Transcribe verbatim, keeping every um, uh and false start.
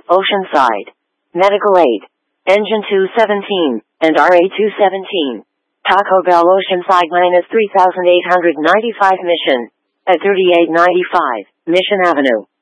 Oceanside. Medical aid. Engine two seventeen, and R A two seventeen. Taco Bell Oceanside minus three thousand eight hundred ninety-five Mission. At thirty-eight ninety-five, Mission Avenue.